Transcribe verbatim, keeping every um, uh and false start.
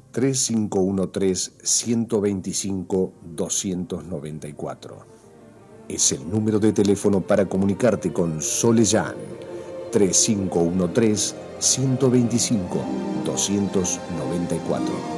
tres cinco uno tres, uno dos cinco, dos nueve cuatro. Es el número de teléfono para comunicarte con Sole Jan. tres cinco uno tres, uno dos cinco, dos nueve cuatro.